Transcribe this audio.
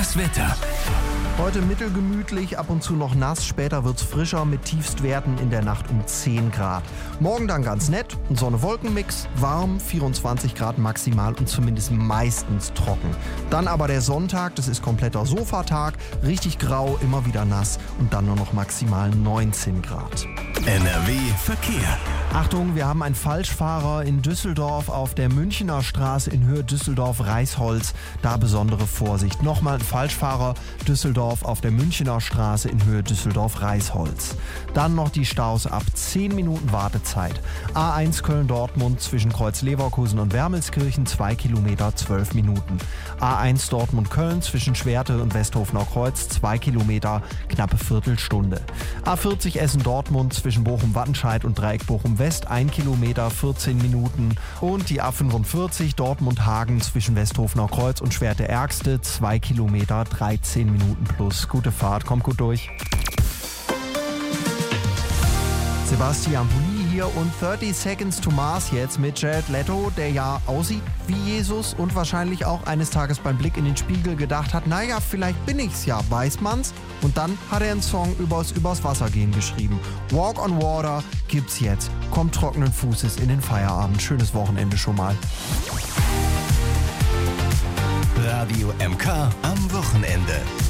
Das Wetter. Heute mittelgemütlich, ab und zu noch nass, später wird's frischer mit Tiefstwerten in der Nacht um 10 Grad. Morgen dann ganz nett, ein Sonne-Wolken-Mix, warm, 24 Grad maximal und zumindest meistens trocken. Dann aber der Sonntag, das ist kompletter Sofatag, richtig grau, immer wieder nass und dann nur noch maximal 19 Grad. NRW Verkehr. Achtung, wir haben einen Falschfahrer in Düsseldorf auf der Münchener Straße in Höhe Düsseldorf-Reisholz. Da besondere Vorsicht. Nochmal ein Falschfahrer Düsseldorf auf der Münchener Straße in Höhe Düsseldorf-Reisholz. Dann noch die Staus ab 10 Minuten Wartezeit. A1 Köln-Dortmund zwischen Kreuz-Leverkusen und Wermelskirchen 2 Kilometer 12 Minuten. A1 Dortmund-Köln zwischen Schwerte und Westhofener Kreuz 2 Kilometer knappe Viertelstunde. A40 Essen-Dortmund zwischen Bochum-Wattenscheid und Dreieck Bochum-West 1 Kilometer 14 Minuten. Und die A45 Dortmund-Hagen zwischen Westhofener Kreuz und Schwerte-Ärgste 2 Kilometer 13 Minuten plus. Gute Fahrt, kommt gut durch. Sebastian Pulli hier und 30 Seconds to Mars jetzt mit Jared Leto, der ja aussieht wie Jesus und wahrscheinlich auch eines Tages beim Blick in den Spiegel gedacht hat, naja, vielleicht bin ich's ja, weiß man's? Und dann hat er einen Song übers Wasser gehen geschrieben. Walk on Water gibt's jetzt. Kommt trockenen Fußes in den Feierabend. Schönes Wochenende schon mal. Radio MK am Wochenende.